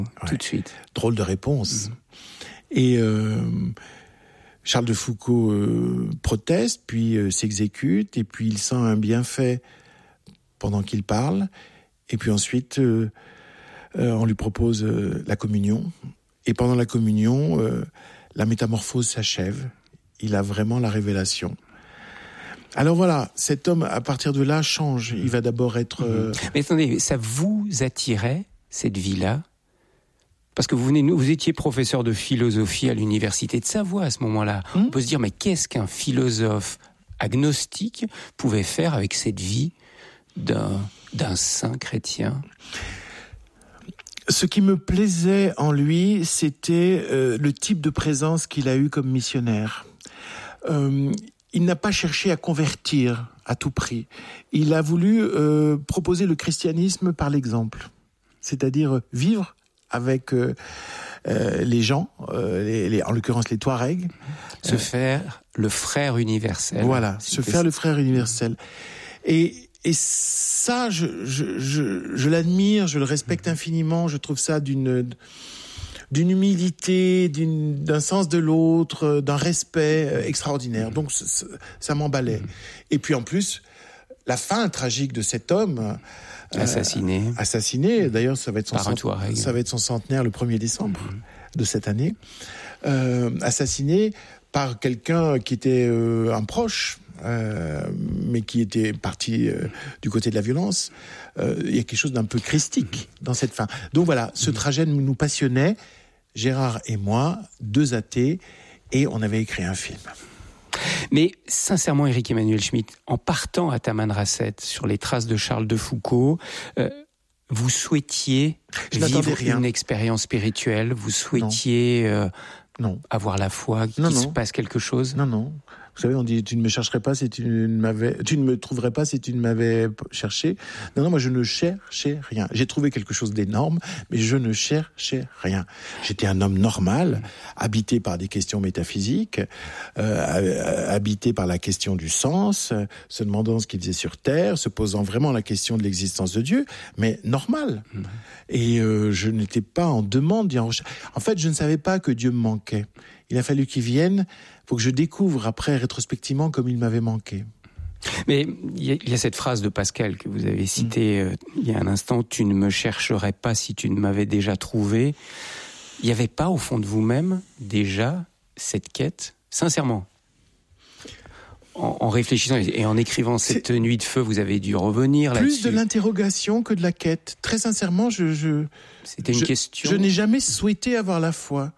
tout de suite. Drôle de réponse. Et Charles de Foucault proteste, puis s'exécute, et puis il sent un bienfait pendant qu'il parle, et puis ensuite on lui propose la communion, et pendant la communion, la métamorphose s'achève. Il a vraiment la révélation. Alors voilà, cet homme, à partir de là, change. Il va d'abord être... Mais attendez, ça vous attirait, cette vie-là ? Parce que vous étiez professeur de philosophie à l'université de Savoie à ce moment-là. On peut se dire, mais qu'est-ce qu'un philosophe agnostique pouvait faire avec cette vie d'un saint chrétien ? Ce qui me plaisait en lui, c'était le type de présence qu'il a eu comme missionnaire. Il n'a pas cherché à convertir à tout prix. Il a voulu proposer le christianisme par l'exemple. C'est-à-dire vivre avec les gens, en l'occurrence les Touaregs. Se faire le frère universel. Voilà, se faire le frère universel. Et ça, je l'admire, je le respecte infiniment. Je trouve ça d'une humilité, d'un sens de l'autre, d'un respect extraordinaire. Donc ça m'emballait. Et puis en plus, la fin tragique de cet homme assassiné. D'ailleurs, ça va être son centenaire le 1er décembre de cette année. Assassiné par quelqu'un qui était un proche, mais qui était parti du côté de la violence. Il y a quelque chose d'un peu christique dans cette fin. Donc voilà, ce trajet nous passionnait, Gérard et moi, 2 athées, et on avait écrit un film. Mais sincèrement, Éric Emmanuel Schmitt, en partant à Tamanrasset sur les traces de Charles de Foucault, vous souhaitiez vivre une expérience spirituelle, vous souhaitiez avoir la foi, qu'il se passe quelque chose ? Non. Vous savez, on dit, tu ne me chercherais pas si tu ne me trouverais pas si tu ne m'avais cherché. Non, moi, je ne cherchais rien. J'ai trouvé quelque chose d'énorme, mais je ne cherchais rien. J'étais un homme normal, habité par des questions métaphysiques, habité par la question du sens, se demandant ce qu'il faisait sur Terre, se posant vraiment la question de l'existence de Dieu, mais normal. Et je n'étais pas en demande. En fait, je ne savais pas que Dieu me manquait. Il a fallu qu'il vienne pour que je découvre après, rétrospectivement, comme il m'avait manqué. Mais il y a cette phrase de Pascal que vous avez citée il y a un instant, « Tu ne me chercherais pas si tu ne m'avais déjà trouvé ». Il n'y avait pas au fond de vous-même déjà cette quête, sincèrement. En réfléchissant et en écrivant cette nuit de feu, vous avez dû revenir là-dessus. Plus de l'interrogation que de la quête. Très sincèrement, c'était une question. Je n'ai jamais souhaité avoir la foi.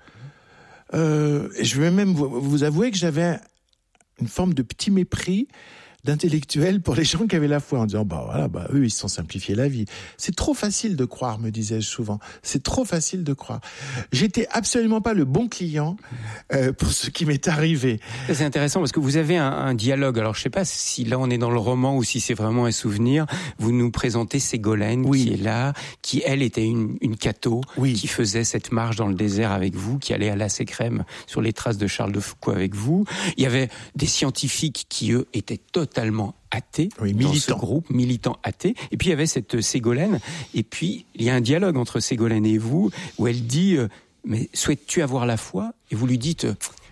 Je vais même vous avouer que j'avais une forme de petit mépris d'intellectuel pour les gens qui avaient la foi, en disant eux ils se sont simplifiés la vie. C'est trop facile de croire, me disais-je souvent. C'est trop facile de croire. J'étais absolument pas le bon client pour ce qui m'est arrivé. C'est intéressant parce que vous avez un dialogue. Alors je sais pas si là on est dans le roman ou si c'est vraiment un souvenir. Vous nous présentez Ségolène qui est là, qui elle était une catho, qui faisait cette marche dans le désert avec vous, qui allait à l'Assecrème sur les traces de Charles de Foucault avec vous. Il y avait des scientifiques qui eux étaient totalement athées dans ce groupe, militants athées. Et puis il y avait cette Ségolène. Et puis il y a un dialogue entre Ségolène et vous où elle dit mais souhaites-tu avoir la foi ? Et vous lui dites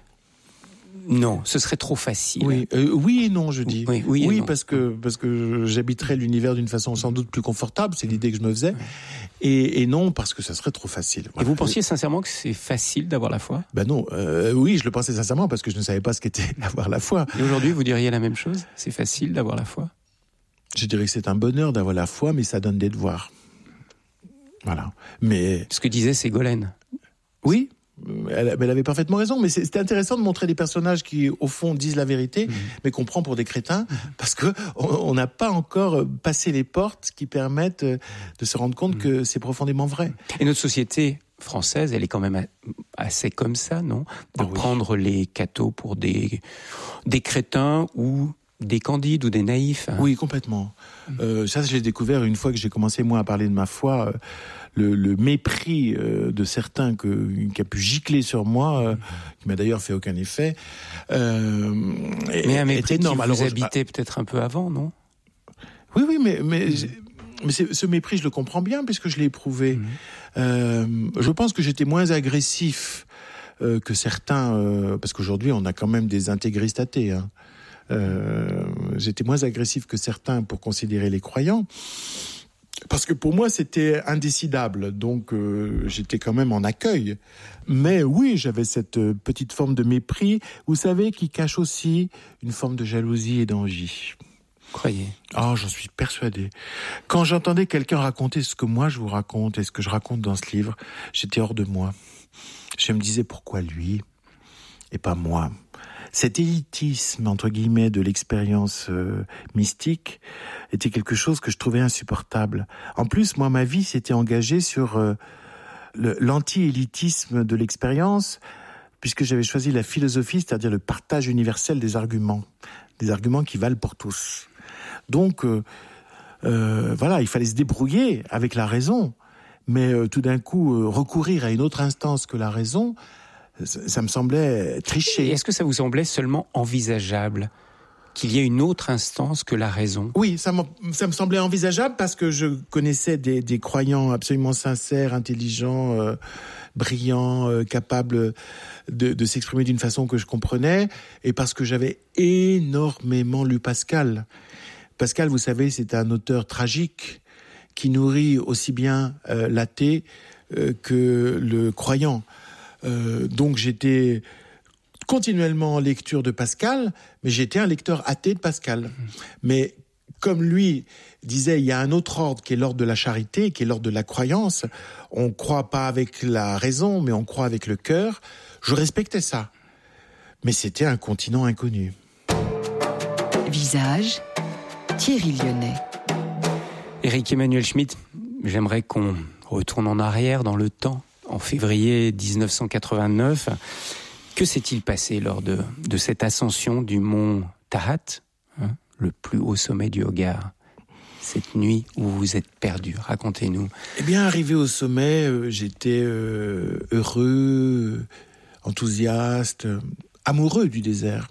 non, ce serait trop facile. Oui et non, je dis. Oui parce que j'habiterais l'univers d'une façon sans doute plus confortable, c'est l'idée que je me faisais. Et non, parce que ça serait trop facile. Voilà. Et vous pensiez sincèrement que c'est facile d'avoir la foi ? Non. Oui, je le pensais sincèrement parce que je ne savais pas ce qu'était avoir la foi. Et aujourd'hui, vous diriez la même chose ? C'est facile d'avoir la foi ? Je dirais que c'est un bonheur d'avoir la foi, mais ça donne des devoirs. Voilà. Mais ce que disait Ségolène. Oui. Elle avait parfaitement raison, mais c'était intéressant de montrer des personnages qui, au fond, disent la vérité, mais qu'on prend pour des crétins, parce que on n'a pas encore passé les portes qui permettent de se rendre compte que c'est profondément vrai. Et notre société française, elle est quand même assez comme ça, non ? De prendre les cathos pour des crétins ou des candides ou des naïfs. Oui, complètement. Ça, je l'ai découvert une fois que j'ai commencé, moi, à parler de ma foi. Le mépris de certains qui a pu gicler sur moi, qui m'a d'ailleurs fait aucun effet, mais un mépris qui vous habitait peut-être un peu avant, non ? Oui, mais Mais ce mépris, je le comprends bien puisque je l'ai éprouvé. Je pense que j'étais moins agressif que certains, parce qu'aujourd'hui on a quand même des intégristes athées. Hein. J'étais moins agressif que certains pour considérer les croyants. Parce que pour moi, c'était indécidable. Donc, j'étais quand même en accueil. Mais oui, j'avais cette petite forme de mépris, vous savez, qui cache aussi une forme de jalousie et d'envie. Croyez. Oh, j'en suis persuadé. Quand j'entendais quelqu'un raconter ce que moi je vous raconte et ce que je raconte dans ce livre, j'étais hors de moi. Je me disais, pourquoi lui et pas moi ? Cet élitisme, entre guillemets, de l'expérience mystique était quelque chose que je trouvais insupportable. En plus, moi, ma vie s'était engagée sur l'anti-élitisme de l'expérience, puisque j'avais choisi la philosophie, c'est-à-dire le partage universel des arguments qui valent pour tous. Donc, voilà, il fallait se débrouiller avec la raison, mais tout d'un coup, recourir à une autre instance que la raison, ça me semblait tricher. Et est-ce que ça vous semblait seulement envisageable qu'il y ait une autre instance que la raison ? Oui, ça me semblait envisageable parce que je connaissais des croyants absolument sincères, intelligents, brillants, capables de s'exprimer d'une façon que je comprenais, et parce que j'avais énormément lu Pascal. Pascal, vous savez, c'est un auteur tragique qui nourrit aussi bien l'athée que le croyant. Donc j'étais continuellement en lecture de Pascal, mais j'étais un lecteur athée de Pascal. Mais comme lui disait, il y a un autre ordre qui est l'ordre de la charité, qui est l'ordre de la croyance. On ne croit pas avec la raison, mais on croit avec le cœur. Je respectais ça. Mais c'était un continent inconnu. Visage, Thierry Lyonnais. Éric Emmanuel Schmitt, j'aimerais qu'on retourne en arrière dans le temps. En février 1989, que s'est-il passé lors de cette ascension du mont Tahat, le plus haut sommet du Hogar, cette nuit où vous vous êtes perdu? Racontez-nous. Eh bien, arrivé au sommet, j'étais heureux, enthousiaste, amoureux du désert.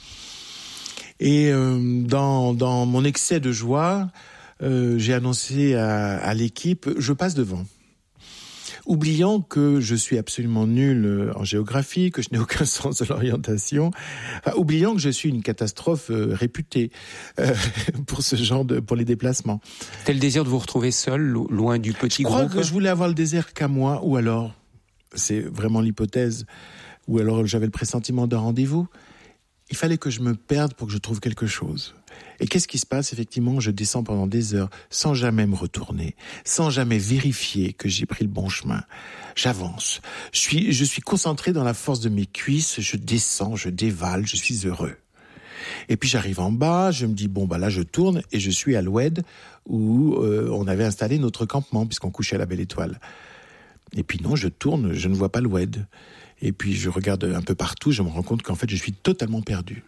Et dans mon excès de joie, j'ai annoncé à l'équipe, je passe devant. Oubliant que je suis absolument nul en géographie, que je n'ai aucun sens de l'orientation, oubliant que je suis une catastrophe réputée pour les déplacements. C'était le désir de vous retrouver seul, loin du petit groupe? Je crois que je voulais avoir le désert qu'à moi, ou alors, c'est vraiment l'hypothèse, ou alors j'avais le pressentiment d'un rendez-vous. Il fallait que je me perde pour que je trouve quelque chose. Et qu'est-ce qui se passe? Effectivement, je descends pendant des heures sans jamais me retourner, sans jamais vérifier que j'ai pris le bon chemin. J'avance. Je suis concentré dans la force de mes cuisses, je descends, je dévale, je suis heureux. Et puis j'arrive en bas, je me dis, bon, là je tourne et je suis à l'Oued où on avait installé notre campement puisqu'on couchait à la Belle Étoile. Et puis non, je tourne, je ne vois pas l'Oued. Et puis je regarde un peu partout, je me rends compte qu'en fait je suis totalement perdu.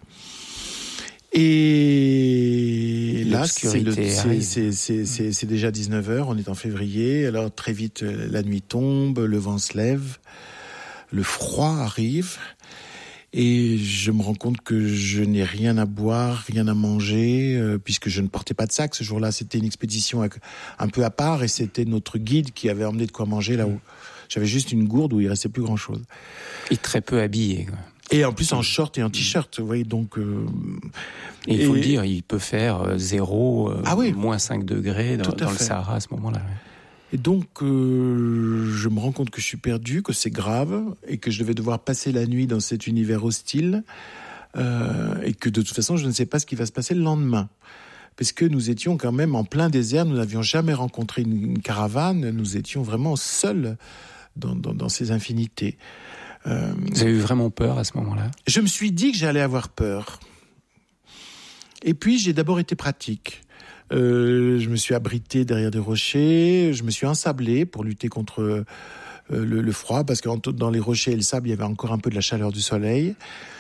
Et là, c'est déjà 19h, on est en février, alors très vite la nuit tombe, le vent se lève, le froid arrive, et je me rends compte que je n'ai rien à boire, rien à manger, puisque je ne portais pas de sac ce jour-là. C'était une expédition un peu à part, et c'était notre guide qui avait emmené de quoi manger là-haut. J'avais juste une gourde où il restait plus grand-chose. Et très peu habillé, quoi. Et en plus en short et en t-shirt, vous voyez, donc... Et il faut le dire, il peut faire 0, oui. moins 5 degrés dans le Sahara à ce moment-là. Et donc, je me rends compte que je suis perdu, que c'est grave, et que je devais devoir passer la nuit dans cet univers hostile, et que de toute façon, je ne sais pas ce qui va se passer le lendemain. Parce que nous étions quand même en plein désert, nous n'avions jamais rencontré une caravane, nous étions vraiment seuls dans ces infinités. Vous avez eu vraiment peur à ce moment-là? Je me suis dit que j'allais avoir peur. Et puis, j'ai d'abord été pratique. Je me suis abrité derrière des rochers, je me suis ensablé pour lutter contre le froid, parce que dans les rochers et le sable, il y avait encore un peu de la chaleur du soleil.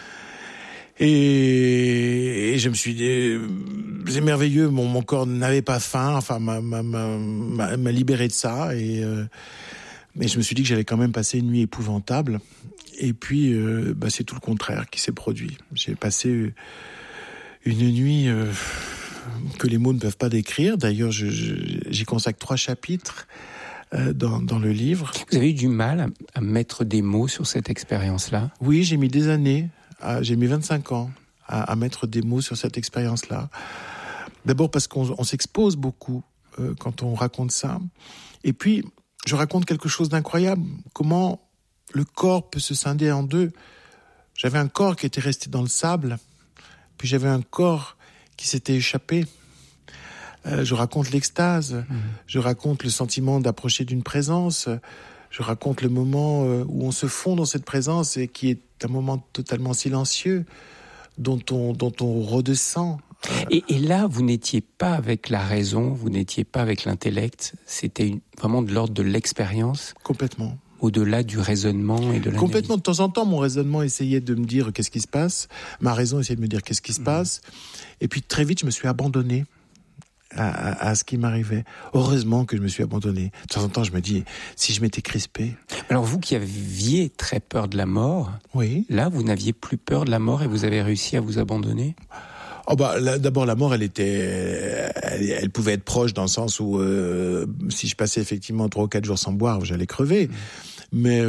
Et je me suis dit, c'est merveilleux, mon corps n'avait pas faim, enfin, m'a libéré de ça, mais je me suis dit que j'allais quand même passer une nuit épouvantable. Et puis, c'est tout le contraire qui s'est produit. J'ai passé une nuit que les mots ne peuvent pas décrire. D'ailleurs, j'y consacre 3 chapitres dans le livre. Vous avez eu du mal à mettre des mots sur cette expérience-là ? Oui, j'ai mis des années, j'ai mis 25 ans à mettre des mots sur cette expérience-là. D'abord parce qu'on s'expose beaucoup quand on raconte ça. Et puis, je raconte quelque chose d'incroyable. Comment le corps peut se scinder en deux. J'avais un corps qui était resté dans le sable, puis j'avais un corps qui s'était échappé. Je raconte l'extase, je raconte le sentiment d'approcher d'une présence, je raconte le moment où on se fond dans cette présence et qui est un moment totalement silencieux, dont on redescend. Et là, vous n'étiez pas avec la raison, vous n'étiez pas avec l'intellect, c'était vraiment de l'ordre de l'expérience ? Complètement. Au-delà du raisonnement et de l'analyse. Complètement. De temps en temps, mon raisonnement essayait de me dire qu'est-ce qui se passe. Ma raison essayait de me dire qu'est-ce qui se passe. Et puis très vite, je me suis abandonné à ce qui m'arrivait. Heureusement que je me suis abandonné. De temps en temps, je me dis, si je m'étais crispé. Alors vous qui aviez très peur de la mort, oui. Là, vous n'aviez plus peur de la mort et vous avez réussi à vous abandonner ? D'abord, la mort, elle pouvait être proche dans le sens où si je passais effectivement 3 ou 4 jours sans boire, j'allais crever. Mais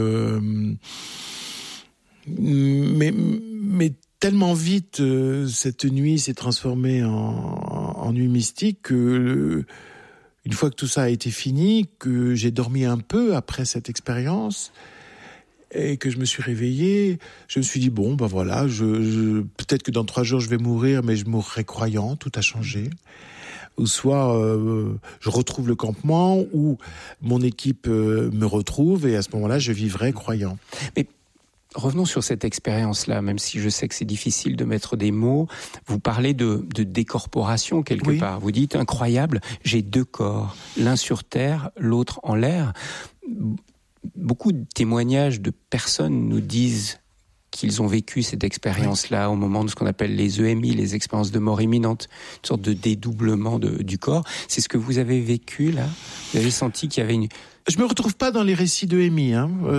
tellement vite, cette nuit s'est transformée en nuit mystique que une fois que tout ça a été fini, que j'ai dormi un peu après cette expérience et que je me suis réveillé, je me suis dit bon, voilà, peut-être que dans 3 jours je vais mourir, mais je mourrai croyant, tout a changé. Ou soit je retrouve le campement, ou mon équipe me retrouve, et à ce moment-là, je vivrai croyant. Mais revenons sur cette expérience-là, même si je sais que c'est difficile de mettre des mots. Vous parlez de décorporation quelque part. Vous dites, incroyable, j'ai 2 corps, l'un sur terre, l'autre en l'air. Beaucoup de témoignages de personnes nous disent qu'ils ont vécu cette expérience-là au moment de ce qu'on appelle les EMI, les expériences de mort imminente, une sorte de dédoublement du corps. C'est ce que vous avez vécu là ? Vous avez senti qu'il y avait une... Je me retrouve pas dans les récits de EMI.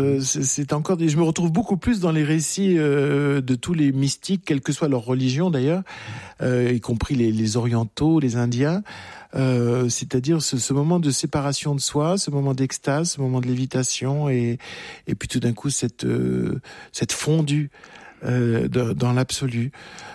Je me retrouve beaucoup plus dans les récits de tous les mystiques, quelle que soit leur religion d'ailleurs, y compris les orientaux, les indiens. C'est-à-dire ce moment de séparation de soi, ce moment d'extase, ce moment de lévitation, et puis tout d'un coup cette fondue dans l'absolu.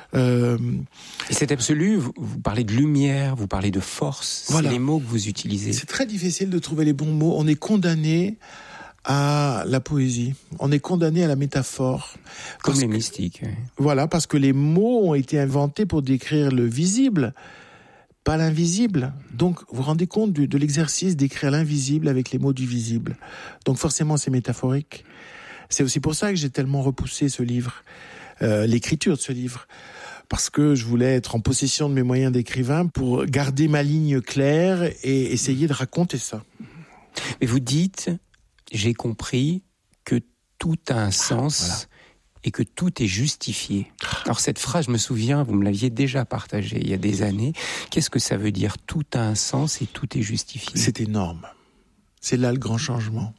Et cet absolu, vous parlez de lumière, vous parlez de force, voilà. C'est les mots que vous utilisez. C'est très difficile de trouver les bons mots. On est condamné à la poésie, on est condamné à la métaphore. Comme les mystiques. Oui. Voilà, parce que les mots ont été inventés pour décrire le visible, pas l'invisible. Donc, vous vous rendez compte de l'exercice d'écrire l'invisible avec les mots du visible. Donc forcément, c'est métaphorique. C'est aussi pour ça que j'ai tellement repoussé ce livre, l'écriture de ce livre. Parce que je voulais être en possession de mes moyens d'écrivain pour garder ma ligne claire et essayer de raconter ça. Mais vous dites, j'ai compris que tout a un sens, voilà. Et que tout est justifié. Alors cette phrase, je me souviens, vous me l'aviez déjà partagée il y a des années. Qu'est-ce que ça veut dire ? Tout a un sens et tout est justifié. C'est énorme. C'est là le grand changement.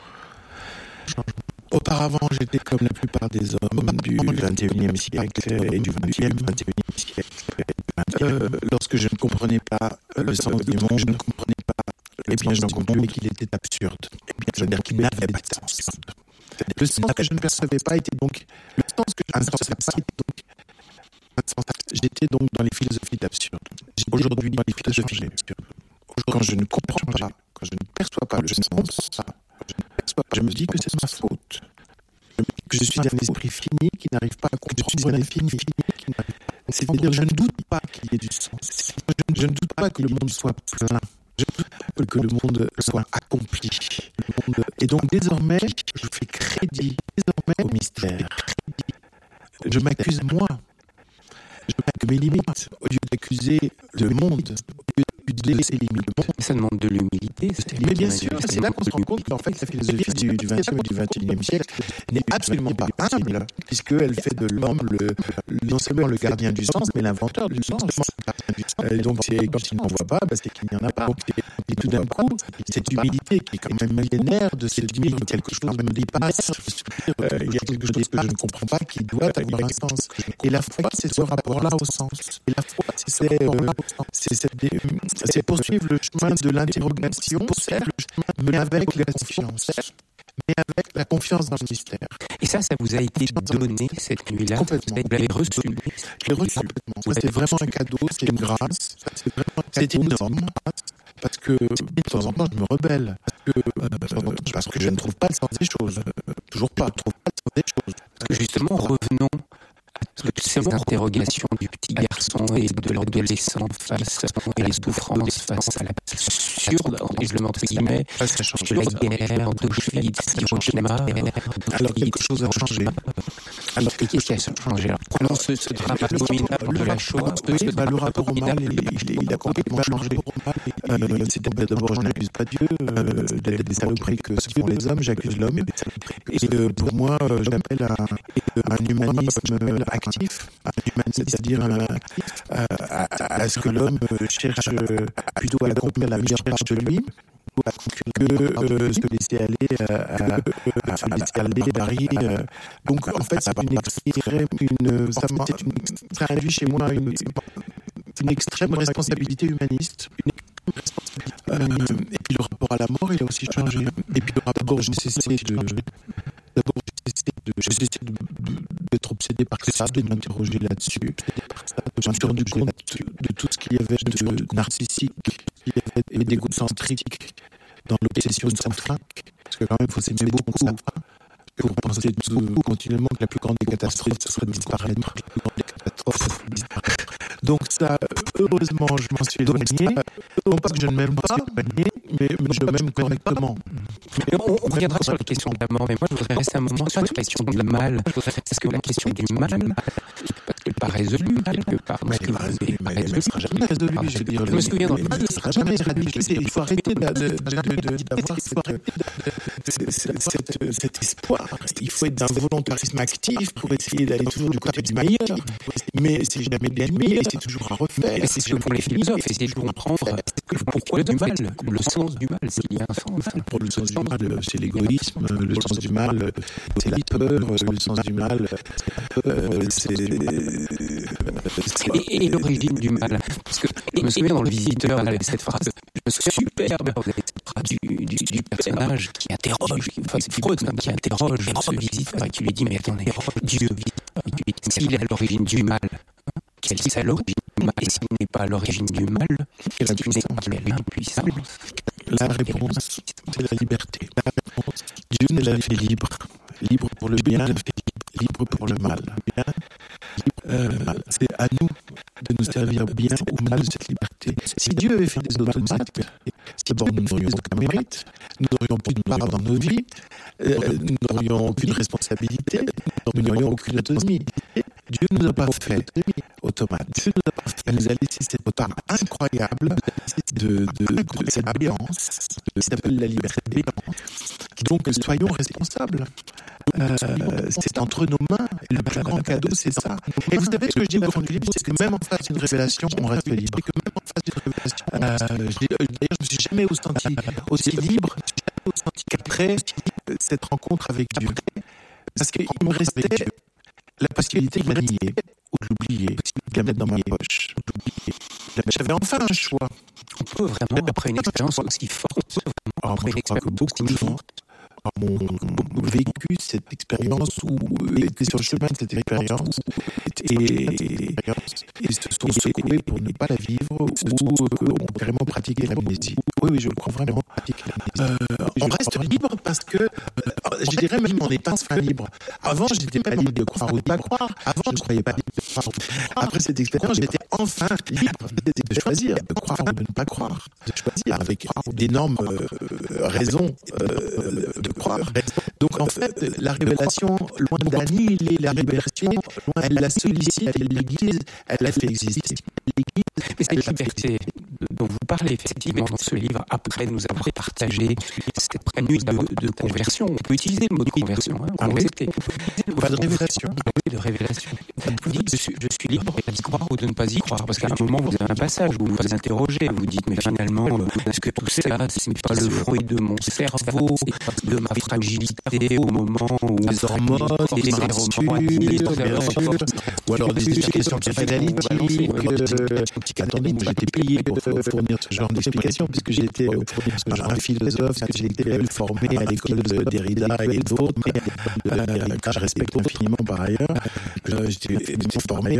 Auparavant, j'étais comme la plupart des hommes du 21e siècle et du 21e siècle. Lorsque je ne comprenais pas le sens du monde, je ne comprenais pas, je n'en comprenais qu'il était absurde. C'est-à-dire qu'il n'avait pas de sens. Le sens que je ne percevais pas était donc un sens absurde. J'étais donc dans les philosophies d'absurde. Aujourd'hui, dans les philosophies d'absurde. Quand je ne comprends pas, quand je ne perçois pas le sens, je me dis que c'est ma faute. Que je suis un esprit fini qui n'arrive pas à comprendre l'infini. C'est-à-dire, je ne doute pas qu'il y ait du sens. Je ne doute pas que le monde soit plein. Je ne doute pas que le monde soit accompli. Et donc, désormais, je fais crédit au mystère. Je m'accuse moi. Je m'accuse mes limites. Au lieu d'accuser le monde, au lieu d'accuser ses limites. Ça demande de l'humilité. Mais bien sûr, c'est là qu'on se rend compte qu'en fait, la philosophie du 20e et du 21e siècle n'est absolument pas humble, puisqu'elle fait de l'homme non seulement le gardien du sens, mais l'inventeur du sens. Donc, quand il n'en voit pas, c'est qu'il n'y en a pas. Et tout d'un coup, cette humilité qui est quand même millénaire de se dire quelque chose me dépasse, il y a quelque chose que je ne comprends pas qui doit avoir un sens. Et la foi, c'est ce rapport-là au sens. Et la foi, c'est poursuivre le chemin de l'interrogation, certes, mais avec la confiance. Mais avec la confiance dans le mystère. Et ça vous a été donné cette nuit-là? Complètement. Vous l'avez reçu? Je l'ai reçu complètement. C'était vraiment un cadeau, c'était une grâce. C'était énorme. Parce que de temps en temps, je me rebelle. Parce que je ne trouve pas le sens des choses. Toujours pas. Parce que justement, revenons à toutes ces interrogations du petit garçon et de l'adolescent face à la souffrance, face à l'absurde, et je le mets entre guillemets, de la guerre, d'Auschwitz, d'Hiroshima. Alors quelque chose a changé. Alors qu'est-ce qui a changé? Alors ce drame abominable de la Shoah. Le rapport au mal, il a complètement changé. C'était d'abord, je n'accuse pas Dieu des saloperies que se font les hommes, j'accuse l'homme. Et pour moi, je l'appelle un humanisme actif, c'est-à-dire à ce que l'homme cherche plutôt à accomplir la meilleure part de lui que se laisser aller Paris. Donc en fait, ça induit chez moi une extrême responsabilité humaniste. Et puis le rapport à la mort, il a aussi changé. Et puis le rapport, j'ai cessé d'être obsédé par ça, de m'interroger là-dessus. Je me suis rendu compte de tout ce qu'il y avait de narcissique et d'égocentrique dans l'obsession de sa fin. Parce que quand même, il faut s'aimer beaucoup pour penser continuellement que la plus grande des catastrophes, ce serait de disparaître. Donc ça, heureusement, je m'en suis éloigné. Non pas que je ne m'aime pas, mais je m'aime correctement. On reviendra sur la question de la mort, mais moi je voudrais rester un moment sur la question du mal. Est-ce que la question du mal n'est pas résolue quelque part? Elle ne sera jamais résolue, je veux dire. Je me souviens dans le mal ne sera jamais éradiqué. Il faut arrêter d'avoir cet espoir. Il faut être d'un volontarisme actif pour essayer d'aller toujours du côté du meilleur. Mais c'est jamais gagné, c'est toujours à refaire. C'est ce que font les philosophes, essayer de comprendre pourquoi du mal, le sens du mal, s'il y a un sens. Pour le sens du mal, c'est l'égoïsme, le sens du mal, c'est la peur, le sens du mal, c'est... Et l'origine du mal. Parce que je me souviens dans Le Visiteur, il y avait cette phrase, je me souviens superbe, cette phrase du personnage qui interroge, enfin c'est Freud qui interroge ce visiteur et qui lui dit, mais attendez, Dieu, s'il est à l'origine du mal, quelle est l'origine du mal? Et s'il n'est pas à l'origine du mal, quelle impuissance? La réponse, c'est la liberté. Dieu nous l'a fait libre. Libre pour le bien, libre pour le mal. C'est à nous de nous servir bien ou mal de cette liberté. Si Dieu avait fait des automates, d'abord nous n'aurions aucun mérite, nous n'aurions plus de part dans nos vies, nous n'aurions aucune responsabilité, nous n'aurions aucune autonomie. Dieu ne nous a pas fait automates. Il nous a laissé cette part incroyable de cette béance qui s'appelle la liberté. Donc soyons responsables. C'est entre nos mains. Et le plus grand cadeau, c'est ça. Et vous savez ce que je dis au fond du livre, c'est que même en face d'une révélation, on reste libre. D'ailleurs, je me suis jamais senti aussi libre qu'après cette rencontre avec Dieu. Parce qu'il me restait la possibilité de la nier, ou de l'oublier, de la mettre dans ma poche. J'avais enfin un choix. On peut vraiment, après une expérience aussi forte, après une expérience beaucoup de gens ont vécu cette expérience ou étaient sur le chemin de cette expérience et se sont secoués pour ne pas la vivre ou ont carrément pratiqué l'amnésie. Oui, je le crois vraiment. On reste libre parce que, je dirais même en étant fin libre. Avant, je n'étais pas libre de croire ou de pas croire. Avant, je ne croyais pas libre de croire. Après cette expérience, j'étais enfin libre de choisir, de croire ou de ne pas croire. De choisir avec d'énormes raisons de croire. Donc en fait, la révélation, loin d'annihiler la liberté, elle la sollicite, elle l'Église, elle la fait exister. Mais cette liberté dont vous parlez effectivement dans ce livre, après nous avoir partagé cette nuit de conversion, on peut utiliser le mot de conversion, Pas de révélation. Oui, de révélation. Vous dites, je suis libre d'y croire ou de ne pas y croire, parce qu'à un moment, vous avez un passage où vous vous interrogez, vous dites, mais finalement, est-ce que tout ça, ce n'est pas le fruit de mon cerveau, de ma fragilité au moment où... Les hormones, ou alors des explications psychanalytiques. Attendez, moi j'étais payé pour fournir ce genre d'explications, puisque j'étais un philosophe, que j'ai été formé à l'école de Derrida et d'autres, que je respecte infiniment par ailleurs. J'étais formé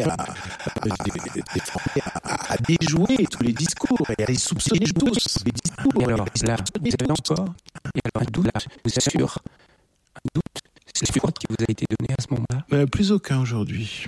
à déjouer tous les discours et à les soupçonner tous. Et alors là, vous avez encore un doute sur quoi qui vous a été donné à ce moment-là? Plus aucun aujourd'hui.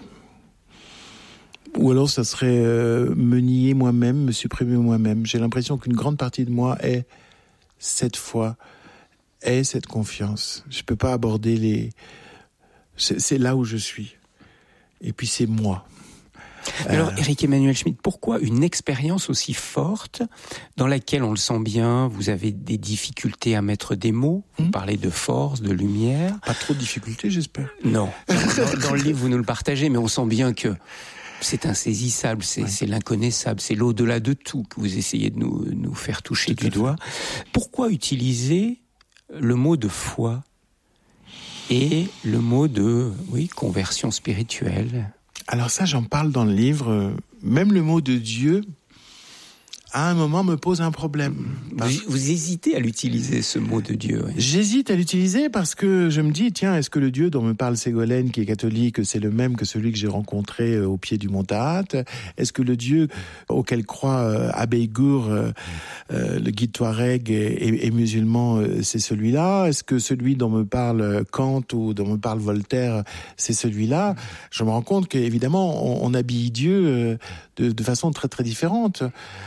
Ou alors ça serait me nier moi-même, me supprimer moi-même. J'ai l'impression qu'une grande partie de moi est cette foi, est cette confiance. Je peux pas aborder c'est là où je suis. Et puis c'est moi. Alors, Éric Emmanuel Schmitt, pourquoi une expérience aussi forte, dans laquelle, on le sent bien, vous avez des difficultés à mettre des mots, vous parlez de force, de lumière. Pas trop de difficultés, j'espère. Non. Dans le livre, vous nous le partagez, mais on sent bien que c'est insaisissable, c'est l'inconnaissable, c'est l'au-delà de tout que vous essayez de nous faire toucher du doigt. Pourquoi utiliser le mot de foi et le mot de, conversion spirituelle? Alors ça, j'en parle dans le livre. Même le mot de Dieu, à un moment, me pose un problème. Vous hésitez à l'utiliser, ce mot de Dieu? Oui. J'hésite à l'utiliser parce que je me dis, tiens, est-ce que le Dieu dont me parle Ségolène, qui est catholique, c'est le même que celui que j'ai rencontré au pied du mont Tahat? Est-ce que le Dieu auquel croit Abbé Gour, le guide Touareg et musulman, c'est celui-là? Est-ce que celui dont me parle Kant ou dont me parle Voltaire, c'est celui-là? Je me rends compte qu'évidemment, on habille Dieu de façon très très différente.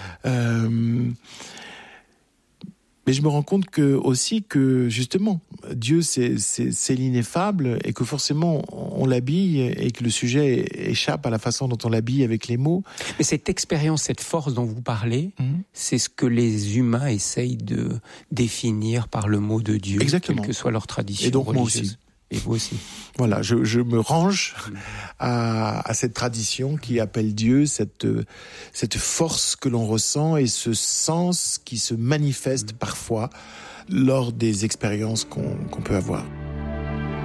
Mais je me rends compte aussi que justement Dieu c'est l'ineffable et que forcément on l'habille et que le sujet échappe à la façon dont on l'habille avec les mots. Mais cette expérience, cette force dont vous parlez, c'est ce que les humains essayent de définir par le mot de Dieu. Exactement. Quelle que soit leur tradition et donc religieuse. Moi aussi. Et vous aussi. Voilà, je me range à cette tradition qui appelle Dieu, cette force que l'on ressent et ce sens qui se manifeste parfois lors des expériences qu'on peut avoir.